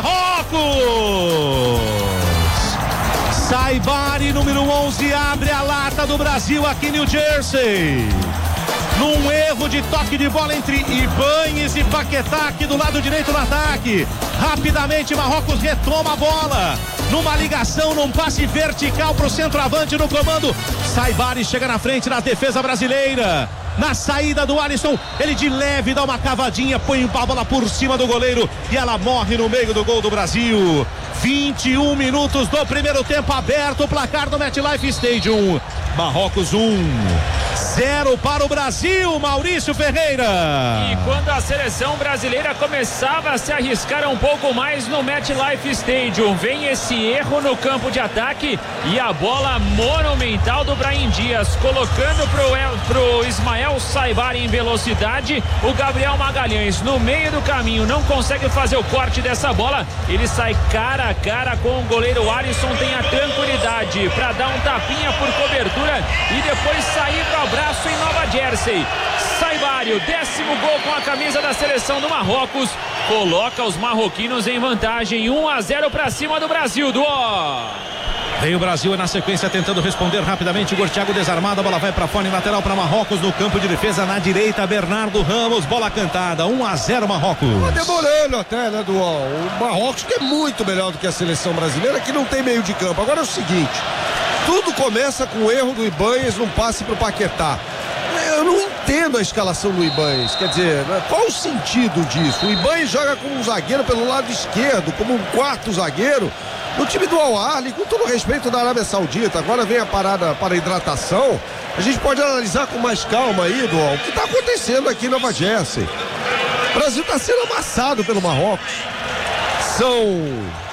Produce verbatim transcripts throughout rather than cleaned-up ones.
Marrocos. Saibari, número onze, abre a lata do Brasil aqui em New Jersey. Num erro de toque de bola entre Ibañez e Paquetá aqui do lado direito no ataque. Rapidamente Marrocos retoma a bola. Numa ligação, num passe vertical pro centroavante no comando. Saibari chega na frente da defesa brasileira. Na saída do Alisson, ele de leve dá uma cavadinha, põe a bola por cima do goleiro e ela morre no meio do gol do Brasil. vinte e um minutos do primeiro tempo, aberto o placar do MetLife Stadium. Marrocos um, zero para o Brasil, Maurício Ferreira. E quando a seleção brasileira começava a se arriscar um pouco mais no MetLife Stadium, vem esse erro no campo de ataque e a bola monumental do Brahim Dias, colocando pro, pro Ismael Saibari em velocidade. O Gabriel Magalhães no meio do caminho não consegue fazer o corte dessa bola, ele sai cara a cara com o goleiro Alisson, tem a tranquilidade para dar um tapinha por cobertura e depois sair para o braço em Nova Jersey. Saibari, o décimo gol com a camisa da seleção do Marrocos, coloca os marroquinos em vantagem, um a zero para cima do Brasil. Do Vem o Brasil na sequência tentando responder rapidamente. O Thiago desarmado, a bola vai para fora em lateral para Marrocos no campo de defesa na direita. Bernardo Ramos, bola cantada, um a zero Marrocos. Tá demorando até, né, Dual? O Marrocos que é muito melhor do que a seleção brasileira, que não tem meio de campo. Agora é o seguinte, tudo começa com o erro do Ibañez num passe pro Paquetá. Eu não entendo a escalação do Ibañez, quer dizer, qual o sentido disso? O Ibañez joga como um zagueiro pelo lado esquerdo, como um quarto zagueiro, no time do Al-Ahly, com todo o respeito da Arábia Saudita. Agora vem a parada para a hidratação, a gente pode analisar com mais calma aí, Dual, o que está acontecendo aqui em Nova Jersey. O Brasil está sendo amassado pelo Marrocos. São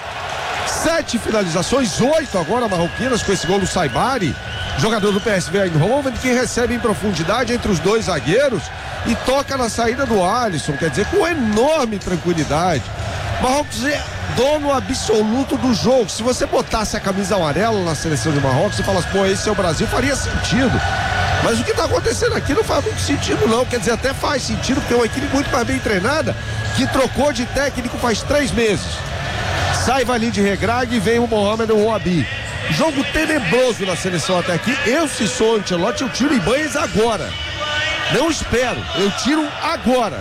sete finalizações, oito agora marroquinas com esse gol do Saibari, jogador do P S V Eindhoven, que recebe em profundidade entre os dois zagueiros e toca na saída do Alisson, quer dizer, com enorme tranquilidade. Marrocos é dono absoluto do jogo. Se você botasse a camisa amarela na seleção de Marrocos e falasse, pô, esse é o Brasil, faria sentido. Mas o que está acontecendo aqui não faz muito sentido não, quer dizer, até faz sentido, porque é uma equipe muito mais bem treinada, que trocou de técnico faz três meses. Sai Walid Regragui e vem o Mohamed Ouabi. Jogo tenebroso na seleção até aqui. Eu, se sou Ancelotti, eu tiro Ibañez agora. Não espero, eu tiro agora.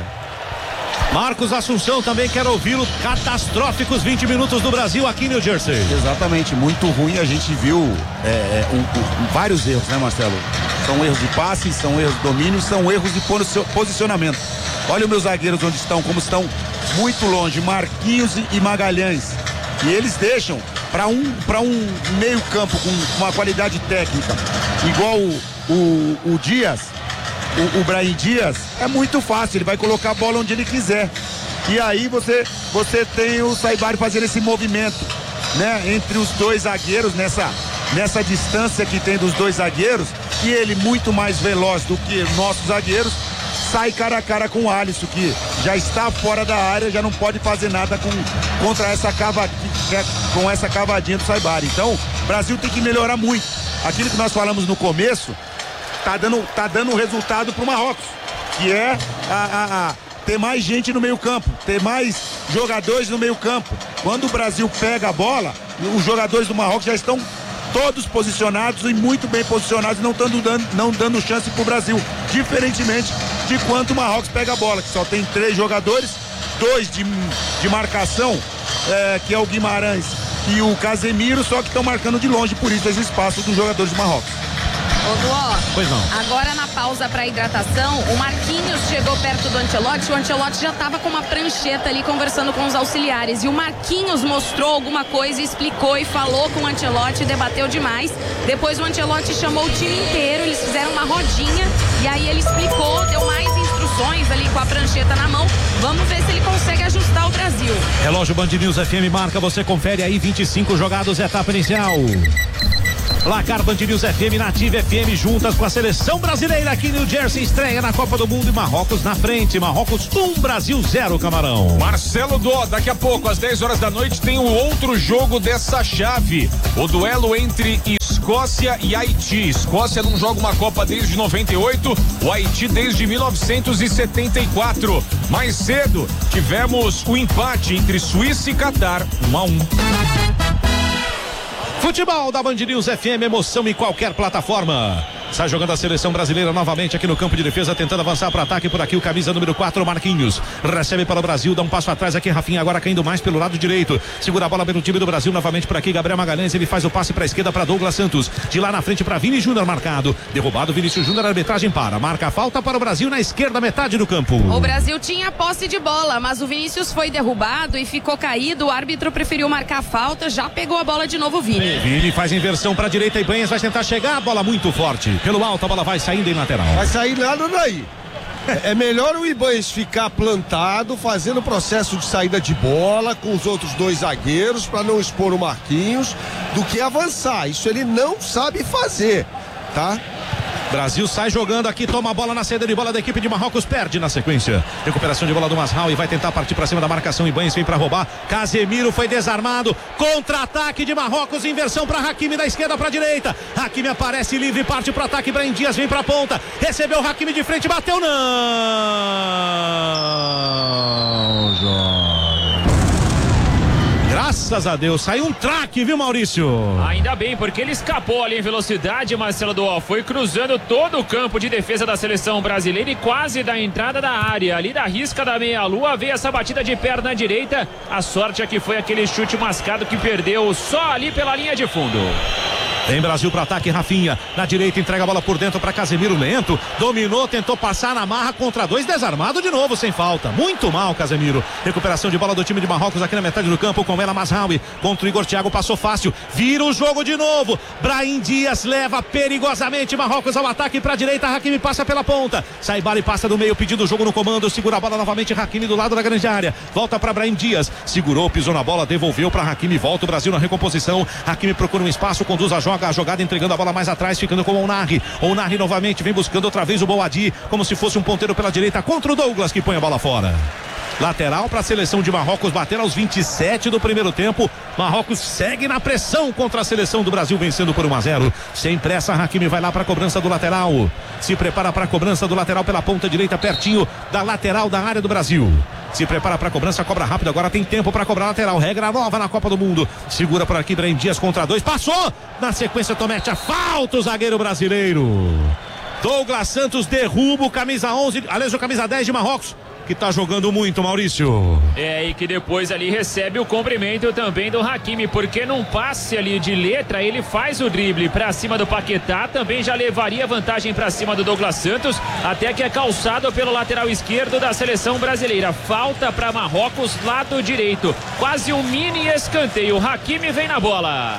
Marcos Assunção também quer ouvi-lo. Catastróficos vinte minutos do Brasil aqui em New Jersey. Exatamente, muito ruim. A gente viu é, é, um, um, vários erros, né, Marcelo? São erros de passe, são erros de domínio, são erros de posicionamento. Olha os meus zagueiros onde estão, como estão muito longe, Marquinhos e Magalhães. E eles deixam para um, para um meio campo com uma qualidade técnica igual o, o, o Dias, o, o Brahim Dias, é muito fácil, ele vai colocar a bola onde ele quiser. E aí você, você tem o Saibari fazendo esse movimento, né, entre os dois zagueiros, nessa, nessa distância que tem dos dois zagueiros, e ele muito mais veloz do que nossos zagueiros, sai cara a cara com o Alisson, que já está fora da área, já não pode fazer nada com, contra essa cava, com essa cavadinha do Saibari. Então, o Brasil tem que melhorar muito. Aquilo que nós falamos no começo, tá dando, tá dando resultado pro Marrocos, que é a, a, a ter mais gente no meio campo, ter mais jogadores no meio campo. Quando o Brasil pega a bola, os jogadores do Marrocos já estão todos posicionados e muito bem posicionados, não dando, não dando chance pro Brasil, diferentemente de quando o Marrocos pega a bola, que só tem três jogadores, dois de, de marcação, é, que é o Guimarães e o Casemiro, só que estão marcando de longe, por isso esse espaço dos jogadores do Marrocos. Ô, Duó, pois não. Agora na pausa para hidratação, o Marquinhos chegou perto do Ancelotti, o Ancelotti já estava com uma prancheta ali conversando com os auxiliares, e o Marquinhos mostrou alguma coisa, explicou e falou com o Ancelotti, debateu demais. Depois o Ancelotti chamou o time inteiro, eles fizeram uma rodinha e aí ele explicou, deu mais instruções ali com a prancheta na mão. Vamos ver se ele consegue ajustar o Brasil. Relógio Band News F M marca, você confere aí, vinte e cinco jogados, etapa inicial. Placar Band News F M, Nativa F M, juntas com a seleção brasileira aqui em New Jersey, estreia na Copa do Mundo e Marrocos na frente. Marrocos um, Brasil zero, Camarão. Marcelo Dó, daqui a pouco, às dez horas da noite, tem um outro jogo dessa chave. O duelo entre Escócia e Haiti. Escócia não joga uma Copa desde noventa e oito, o Haiti desde mil novecentos e setenta e quatro. Mais cedo, tivemos o empate entre Suíça e Catar, um a um. Futebol da Band News F M, emoção em qualquer plataforma. Sai jogando a seleção brasileira novamente aqui no campo de defesa, tentando avançar para o ataque. Por aqui o camisa número quatro, Marquinhos. Recebe para o Brasil, dá um passo atrás aqui. Rafinha agora caindo mais pelo lado direito. Segura a bola pelo time do Brasil novamente por aqui. Gabriel Magalhães, ele faz o passe para a esquerda para Douglas Santos. De lá na frente para Vini Júnior marcado. Derrubado Vinícius Júnior, a arbitragem para. Marca a falta para o Brasil na esquerda, metade do campo. O Brasil tinha posse de bola, mas o Vinícius foi derrubado e ficou caído. O árbitro preferiu marcar a falta, já pegou a bola de novo o Vini. Vini faz inversão para a direita e Ibanhas vai tentar chegar. A bola muito forte. Pelo alto, a bola vai saindo em lateral. Vai sair nada daí. É melhor o Ibanhas ficar plantado, fazendo o processo de saída de bola com os outros dois zagueiros para não expor o Marquinhos, do que avançar. Isso ele não sabe fazer, tá? Brasil sai jogando aqui, toma a bola na saída de bola da equipe de Marrocos, perde na sequência. Recuperação de bola do Masraoui, vai tentar partir para cima da marcação. Ibanhas vem para roubar. Casemiro foi desarmado. Contra-ataque de Marrocos, inversão para Hakimi da esquerda para direita. Hakimi aparece livre, parte para ataque. Brahim Dias vem para a ponta. Recebeu o Hakimi de frente, bateu não. Jorge. Graças a Deus, saiu um traque, viu, Maurício? Ainda bem, porque ele escapou ali em velocidade, Marcelo Duó. Foi cruzando todo o campo de defesa da seleção brasileira e quase da entrada da área. Ali da risca da meia-lua veio essa batida de perna direita. A sorte é que foi aquele chute mascado que perdeu só ali pela linha de fundo. Tem Brasil para ataque, Rafinha na direita, entrega a bola por dentro para Casemiro, lento, dominou, tentou passar na marra contra dois, desarmado de novo, sem falta, muito mal Casemiro. Recuperação de bola do time de Marrocos aqui na metade do campo com ela Masraoui, contra o Igor Thiago, passou fácil, vira o jogo de novo. Brahim Dias leva perigosamente Marrocos ao ataque para a direita, Hakimi passa pela ponta, Saibali passa do meio pedindo o jogo no comando, segura a bola novamente, Hakimi do lado da grande área, volta para Brahim Dias, segurou, pisou na bola, devolveu para Hakimi, volta o Brasil na recomposição. Hakimi procura um espaço, conduz a joga a jogada, entregando a bola mais atrás, ficando com o Onari. Onari novamente vem buscando outra vez o Boadi, como se fosse um ponteiro pela direita contra o Douglas, que põe a bola fora. Lateral para a seleção de Marrocos, bater aos vinte e sete do primeiro tempo. Marrocos segue na pressão contra a seleção do Brasil, vencendo por um a zero. Sem pressa, Hakimi vai lá para a cobrança do lateral. Se prepara para a cobrança do lateral pela ponta direita, pertinho da lateral da área do Brasil. Se prepara para a cobrança, cobra rápido, agora tem tempo para cobrar lateral. Regra nova na Copa do Mundo. Segura por aqui, Brahim Dias contra dois. Passou! Na sequência, Tomete a falta, o zagueiro brasileiro. Douglas Santos derruba o camisa onze, aliás, o camisa dez de Marrocos, que tá jogando muito, Maurício. É, e que depois ali recebe o cumprimento também do Hakimi, porque num passe ali de letra, ele faz o drible pra cima do Paquetá, também já levaria vantagem pra cima do Douglas Santos, até que é calçado pelo lateral esquerdo da seleção brasileira. Falta pra Marrocos, lado direito, quase um mini escanteio. Hakimi vem na bola.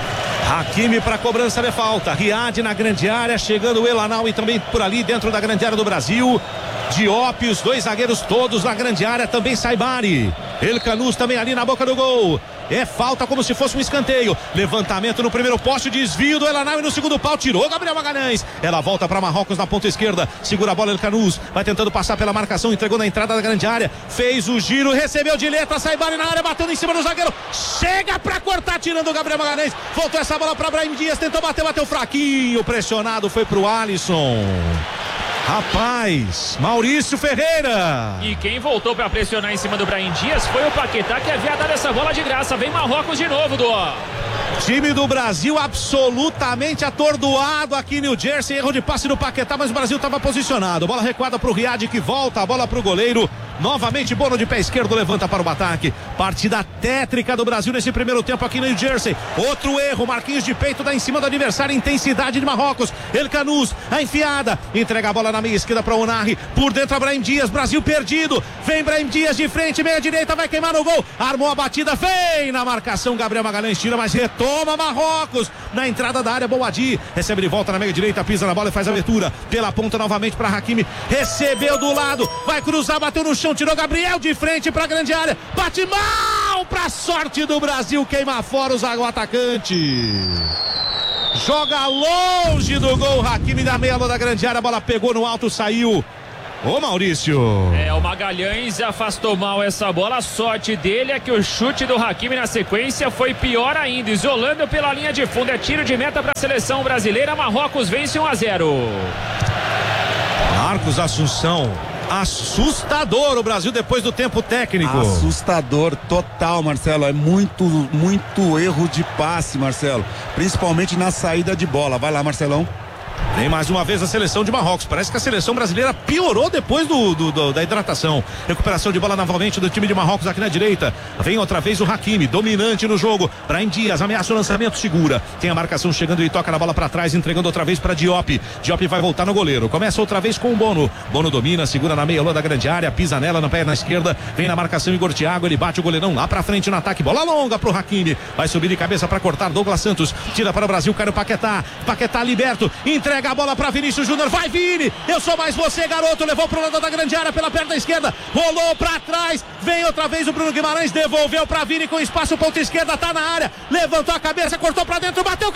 Hakimi para cobrança de falta. Riad na grande área, chegando o Elanal e também por ali dentro da grande área do Brasil. Diop, os dois zagueiros todos na grande área, também Saibari. El Canus também ali na boca do gol. É falta como se fosse um escanteio. Levantamento no primeiro poste, desvio do Elanal e no segundo pau tirou Gabriel Magalhães. Ela volta para Marrocos na ponta esquerda. Segura a bola El Canus, vai tentando passar pela marcação, entregou na entrada da grande área. Fez o giro, recebeu de letra, Saibari na área, batendo em cima do zagueiro. Chega para cortar, tirando o Gabriel Magalhães. Voltou essa bola para Brahim Dias, tentou bater, bateu fraquinho. Pressionado foi pro Alisson. Rapaz, Maurício Ferreira. E quem voltou para pressionar em cima do Brahim Dias foi o Paquetá, que havia dado essa bola de graça. Vem Marrocos de novo, Duó. Time do Brasil absolutamente atordoado aqui em New Jersey. Erro de passe do Paquetá, mas o Brasil estava posicionado. Bola recuada para o Riad, que volta a bola para o goleiro. Novamente Bono de pé esquerdo, levanta para o ataque. Partida tétrica do Brasil nesse primeiro tempo aqui no New Jersey. Outro erro, Marquinhos de peito dá em cima do adversário, intensidade de Marrocos. El Canus, a enfiada, entrega a bola na meia esquerda para o Onari, por dentro a Brahim Dias, Brasil perdido. Vem Brahim Dias de frente, meia direita, vai queimar no gol. Armou a batida, vem na marcação, Gabriel Magalhães tira, mas retoma Marrocos. Na entrada da área, Boadi, recebe de volta na meia direita, pisa na bola e faz a abertura. Pela ponta novamente para Hakimi, recebeu do lado, vai cruzar, bateu no chão, tirou Gabriel de frente para a grande área, bate mal para sorte do Brasil, queima fora o atacante. Joga longe do gol, Hakimi da meia da grande área, a bola pegou no alto, saiu Ô Maurício. É, o Magalhães afastou mal essa bola. A sorte dele é que o chute do Hakimi na sequência foi pior ainda, isolando pela linha de fundo. É tiro de meta para a seleção brasileira. Marrocos vence um a zero. Marcos Assunção. Assustador o Brasil depois do tempo técnico. Assustador total, Marcelo. É muito, muito erro de passe, Marcelo. Principalmente na saída de bola. Vai lá, Marcelão. Vem mais uma vez a seleção de Marrocos. Parece que a seleção brasileira piorou depois do, do, do da hidratação. Recuperação de bola novamente do time de Marrocos aqui na direita. Vem outra vez o Hakimi, dominante no jogo. Brahim Dias ameaça o lançamento, segura. Tem a marcação chegando e toca na bola para trás, entregando outra vez para Diop. Diop vai voltar no goleiro. Começa outra vez com o Bono. Bono domina, segura na meia lua da grande área, pisa nela na perna esquerda. Vem na marcação Igor Thiago, ele bate o goleirão lá para frente no ataque. Bola longa pro Hakimi. Vai subir de cabeça para cortar Douglas Santos. Tira para o Brasil, cai o Paquetá. Paquetá liberto. Entrega a bola para Vinícius Júnior, vai Vini, eu sou mais você, garoto, levou pro lado da grande área pela perna esquerda, rolou para trás, vem outra vez o Bruno Guimarães, devolveu para Vini com espaço, ponta esquerda, tá na área, levantou a cabeça, cortou para dentro, bateu,